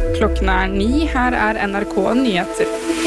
Klokken 9, her NRK Nyheter.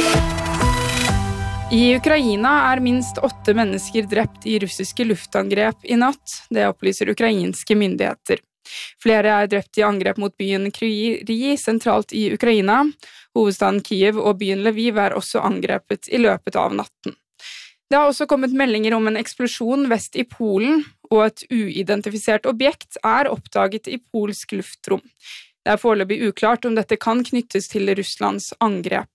I Ukraina minst 8 mennesker drept i russiske luftangrep i natt, det opplyser ukrainske myndigheter. Flere drept i angrep mot byen Kryvyi sentralt i Ukraina. Hovedstaden Kiev og byen Lviv også angrepet i løpet av natten. Det har også kommet meldinger om en eksplosjon vest i Polen, og et uidentifisert objekt oppdaget i polsk luftrom. Det foreløpig uklart om dette kan knyttes til Russlands angrep.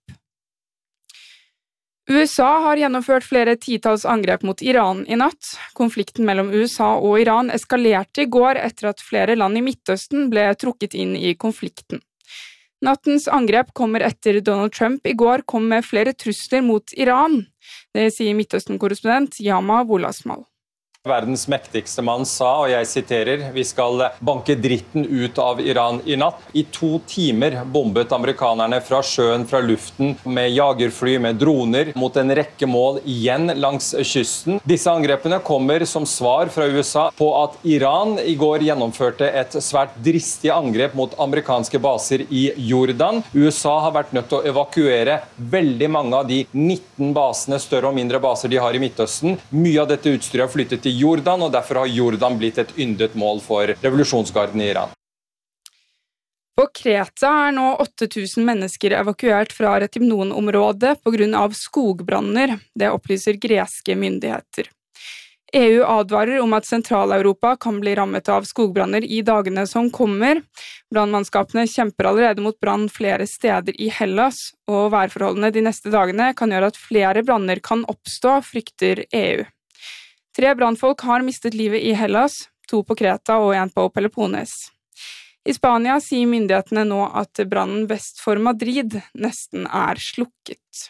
USA har gjennomført flere titalls angrep mot Iran i natt. Konflikten mellom USA og Iran eskalerte i går etter at flere land i Midtøsten ble trukket inn i konflikten. Nattens angrep kommer etter Donald Trump i går kom med flere trusler mot Iran. Det sier Midtøsten-korrespondent Yama Wolasmal. Verdens mektigste mann sa, og jeg siterer, vi skal banke dritten ut av Iran i natt. I 2 timer bombet amerikanerne fra sjøen, fra luften, med jagerfly, med droner, mot en rekke mål igjen langs kysten. Disse angrepene kommer som svar fra USA på at Iran i går gjennomførte et svært dristig angrep mot amerikanske baser i Jordan. USA har vært nødt til å evakuere veldig mange av de 19 basene, større og mindre baser de har i Midtøsten. Mye av dette utstyret har flyttet til Jordan, og derfor har Jordan blitt et yndet mål for revolusjonsgarden i Iran. På Kreta nå 8000 mennesker evakuert fra Retimnon-området på grunn av skogbranner. Det opplyser greske myndigheter. EU advarer om at Sentral-Europa kan bli rammet av skogbranner i dagene som kommer. Brannmannskapene kjemper allerede mot brann flere steder i Hellas, og værforholdene de neste dagene kan gjøre at flere branner kan oppstå, frykter EU. 3 brannfolk har mistet livet i Hellas, 2 på Kreta og 1 på Peloponnes. I Spania sier myndighetene nå at brannen vest for Madrid nesten slukket.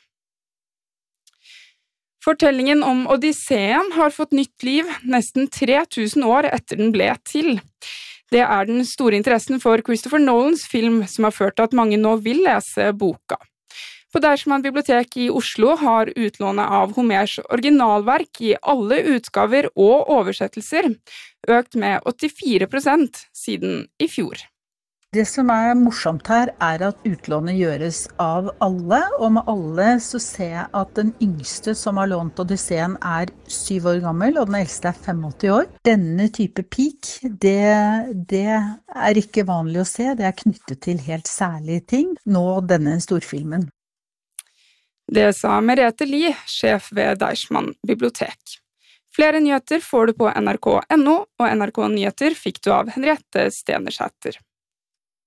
Fortellingen om Odysseen har fått nytt liv nesten 3000 år etter den ble til. Det den store interessen for Christopher Nolans film som har ført til at mange nå vil lese boka. På Deichman bibliotek i Oslo har utlånet av Homers originalverk i alle utgaver og oversettelser økt med 84% siden i fjor. Det som morsomt her at utlånet gjøres av alle, og med alle så ser jeg at den yngste som har lånt Odysseen 7 år gammel, og den eldste 85 år. Denne type peak, det ikke vanlig å se, det knyttet til helt særlige ting, nå denne storfilmen. Det sa Merete Lie, sjef ved Deichman bibliotek. Flere nyheter får du på NRK.no, og NRK Nyheter fikk du av Henriette Stenersæter.